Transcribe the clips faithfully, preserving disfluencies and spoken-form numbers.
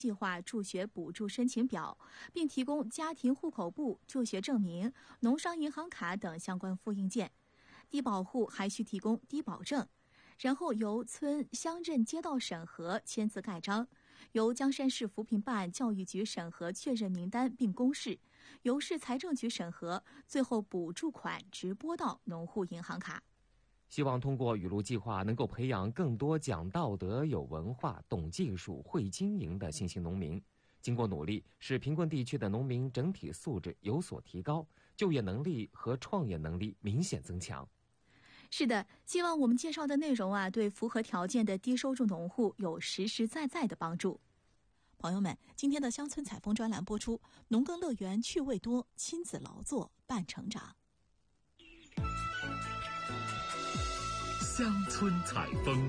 计划助学补助申请表，并提供家庭户口簿、助学证明、农商银行卡等相关复印件。低保户还需提供低保证，然后由村、乡镇街道审核签字盖章，由江山市扶贫办、教育局审核确认名单并公示，由市财政局审核，最后补助款直拨到农户银行卡。 希望通过雨露计划能够培养更多讲道德、有文化、懂技术、会经营的新兴农民。经过努力，使贫困地区的农民整体素质有所提高，就业能力和创业能力明显增强。 是的，希望我们介绍的内容啊，对符合条件的低收入农户有实实在在的帮助。 朋友们，今天的乡村采风专栏播出，农耕乐园趣味多，亲子劳作伴成长。 乡村采风。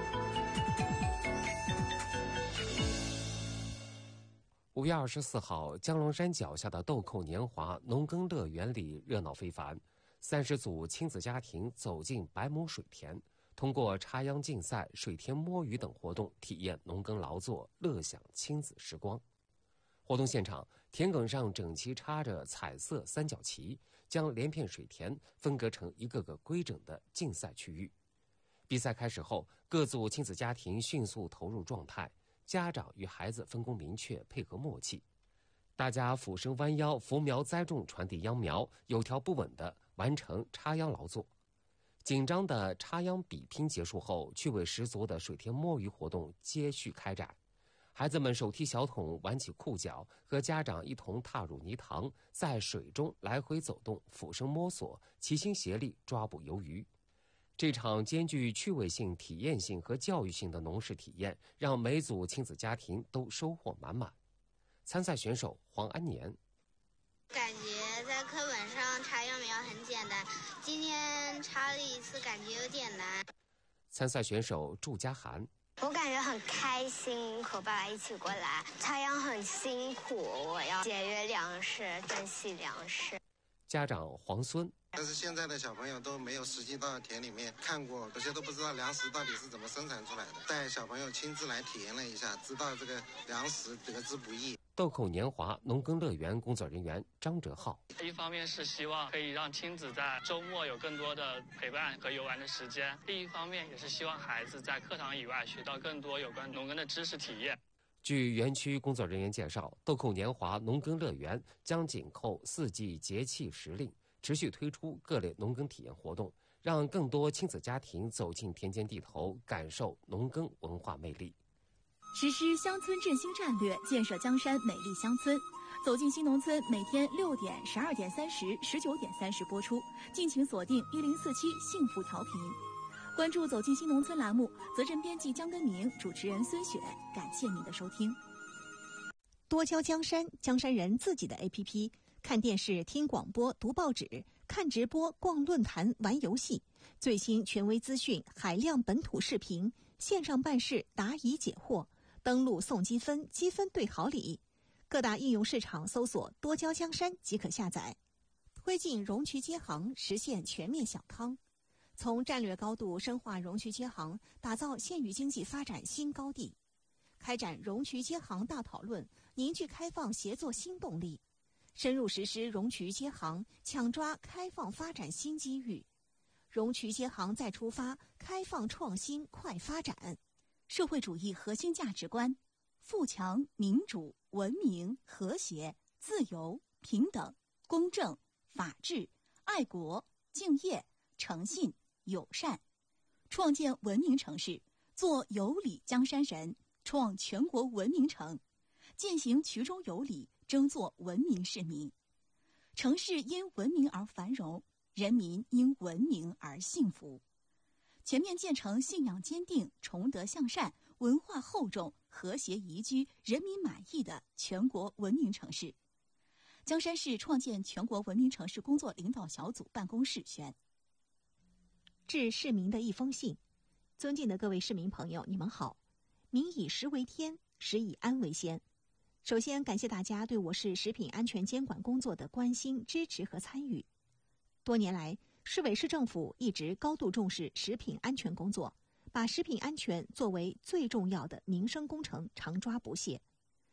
五月二十四号，江龙山脚下的豆蔻年华农耕乐园里热闹非凡，三十组亲子家庭走进百亩水田，通过插秧竞赛、水田摸鱼等活动，体验农耕劳作，乐享亲子时光。活动现场，田埂上整齐插着彩色三角旗，将连片水田分割成一个个规整的竞赛区域。比赛开始后，各组亲子家庭迅速投入状态，家长与孩子分工明确，配合默契。大家俯身弯腰，扶苗栽种，传递秧苗，有条不紊地完成插秧劳作。紧张的插秧比拼结束后，趣味十足的水田摸鱼活动接续开展。孩子们手提小桶，挽起裤脚，和家长一同踏入泥塘，在水中来回走动，俯身摸索，齐心协力抓捕游鱼。这场兼具趣味性、体验性和教育性的农事体验，让每组亲子家庭都收获满满。参赛选手黄安年： 感觉在课本上插秧苗很简单，今天插了一次，感觉有点难。 参赛选手祝家涵： 我感觉很开心，和爸爸一起过来。插秧很辛苦，我要节约粮食，珍惜粮食。 家长黄孙： 但是现在的小朋友都没有实际到田里面看过，有些都不知道粮食到底是怎么生产出来的。带小朋友亲自来体验了一下，知道这个粮食得之不易。 豆蔻年华农耕乐园工作人员张哲浩： 一方面是希望可以让亲子在周末有更多的陪伴和游玩的时间，另一方面也是希望孩子在课堂以外学到更多有关农耕的知识体验。 据园区工作人员介绍，豆蔻年华农耕乐园将紧扣四季节气时令，持续推出各类农耕体验活动，让更多亲子家庭走进田间地头，感受农耕文化魅力。 实施乡村振兴战略，建设江山美丽乡村。走进新农村，每天六点、十二点三十、十九点三十播出，敬请锁定一零四七幸福调频。关注走进新农村栏目，责任编辑江根明，主持人孙雪，感谢您的收听。 多交江山，江山人自己的 A P P， 看电视、听广播、读报纸、看直播、逛论坛、玩游戏，最新权威资讯、海量本土视频，线上办事答疑解惑，登录送积分，积分兑好礼。各大应用市场搜索多交江山即可下载。推进容渠接行，实现全面小康。从战略高度深化容渠接行，打造县域经济发展新高地。开展容渠接行大讨论，凝聚开放协作新动力。深入实施容渠接行，抢抓开放发展新机遇。容渠接行再出发，开放创新快发展。 社会主义核心价值观：富强、民主、文明、和谐、自由、平等、公正、法治、爱国、敬业、诚信、友善。创建文明城市，做有礼江山人，创全国文明城，践行衢中有礼，争做文明市民。城市因文明而繁荣，人民因文明而幸福。全面建成信仰坚定、崇德向善、文化厚重、和谐宜居、人民满意的全国文明城市。江山市创建全国文明城市工作领导小组办公室宣： 致市民的一封信。尊敬的各位市民朋友，你们好。民以食为天，食以安为先。首先感谢大家对我市食品安全监管工作的关心、支持和参与。多年来，市委市政府一直高度重视食品安全工作，把食品安全作为最重要的民生工程，常抓不懈。